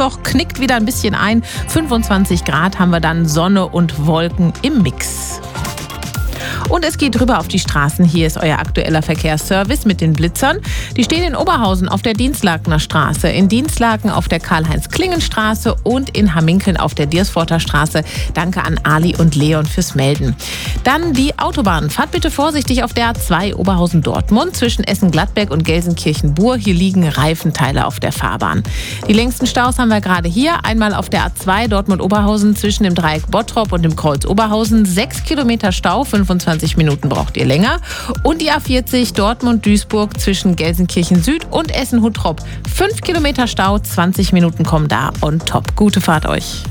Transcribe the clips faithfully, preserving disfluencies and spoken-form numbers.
Mittwoch knickt wieder ein bisschen ein. fünfundzwanzig Grad haben wir dann, Sonne und Wolken im Mix. Und es geht rüber auf die Straßen. Hier ist euer aktueller Verkehrsservice mit den Blitzern. Die stehen in Oberhausen auf der Dienstlakener Straße, in Dienstlaken auf der Karl-Heinz-Klingen-Straße und in Hamminkeln auf der Diersforter Straße. Danke an Ali und Leon fürs Melden. Dann die Autobahn. Fahrt bitte vorsichtig auf der A zwei Oberhausen-Dortmund zwischen Essen-Gladbeck und Gelsenkirchen-Bur. Hier liegen Reifenteile auf der Fahrbahn. Die längsten Staus haben wir gerade hier. Einmal auf der A zwei Dortmund-Oberhausen zwischen dem Dreieck Bottrop und dem Kreuz Oberhausen. Sechs Kilometer Stau, fünfundzwanzig Minuten braucht ihr länger. Und die A vierzig Dortmund-Duisburg zwischen Gelsenkirchen Süd und Essen-Huttrop. Fünf Kilometer Stau, zwanzig Minuten kommen da on top. Gute Fahrt euch.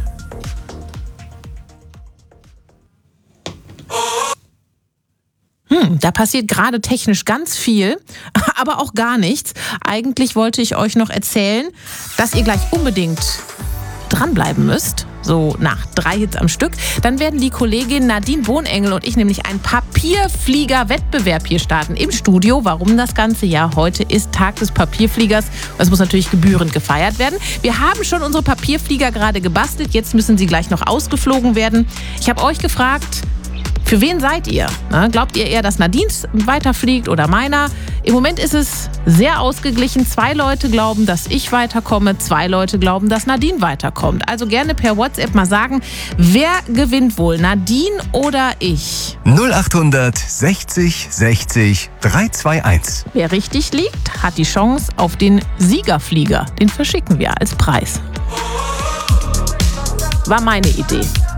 Hm, da passiert gerade technisch ganz viel, aber auch gar nichts. Eigentlich wollte ich euch noch erzählen, dass ihr gleich unbedingt dranbleiben müsst. So nach drei Hits am Stück. Dann werden die Kollegin Nadine Wohnengel und ich nämlich einen Papierflieger-Wettbewerb hier starten im Studio. Warum das Ganze? Ja, heute ist Tag des Papierfliegers. Das muss natürlich gebührend gefeiert werden. Wir haben schon unsere Papierflieger gerade gebastelt. Jetzt müssen sie gleich noch ausgeflogen werden. Ich habe euch gefragt, für wen seid ihr? Na, glaubt ihr eher, dass Nadine weiterfliegt oder meiner? Im Moment ist es sehr ausgeglichen. Zwei Leute glauben, dass ich weiterkomme. Zwei Leute glauben, dass Nadine weiterkommt. Also gerne per WhatsApp mal sagen, wer gewinnt wohl? Nadine oder ich? null acht sechzig sechzig dreihundertzweiundzwanzig. Wer richtig liegt, hat die Chance auf den Siegerflieger. Den verschicken wir als Preis. War meine Idee.